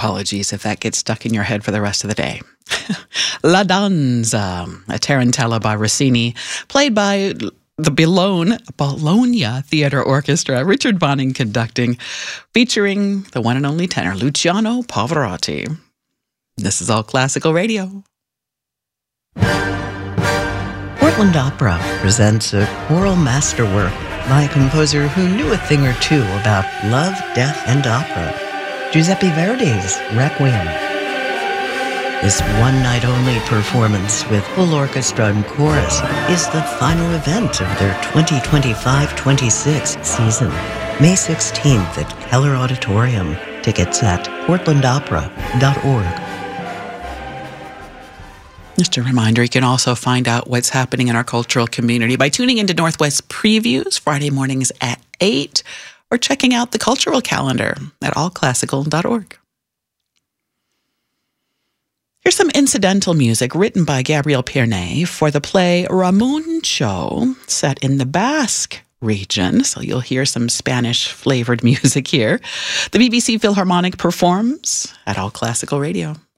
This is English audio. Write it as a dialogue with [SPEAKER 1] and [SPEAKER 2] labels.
[SPEAKER 1] apologies if that gets stuck in your head for the rest of the day. La Danza, a tarantella by Rossini, played by the Bologna Theatre Orchestra, Richard Bonning conducting, featuring the one and only tenor Luciano Pavarotti. This is All Classical Radio.
[SPEAKER 2] Portland Opera presents a choral masterwork by a composer who knew a thing or two about love, death, and opera, Giuseppe Verdi's Requiem. This one-night-only performance with full orchestra and chorus is the final event of their 2025-26 season. May 16th at Keller Auditorium. Tickets at portlandopera.org.
[SPEAKER 1] Just a reminder, you can also find out what's happening in our cultural community by tuning into Northwest Previews Friday mornings at 8 or checking out the cultural calendar at allclassical.org. Here's some incidental music written by Gabriel Pierney for the play Ramuncho, set in the Basque region. So you'll hear some Spanish-flavored music here. The BBC Philharmonic performs at All Classical Radio.